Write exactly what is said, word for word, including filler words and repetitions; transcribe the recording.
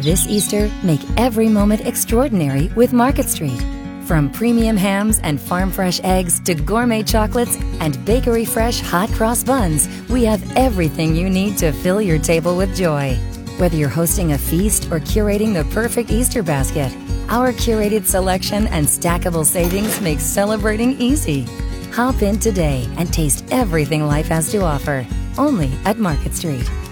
This Easter, make every moment extraordinary with Market Street. From premium hams and farm-fresh eggs to gourmet chocolates and bakery-fresh hot cross buns, we have everything you need to fill your table with joy. Whether you're hosting a feast or curating the perfect Easter basket, our curated selection and stackable savings make celebrating easy. Hop in today and taste everything life has to offer, only at Market Street.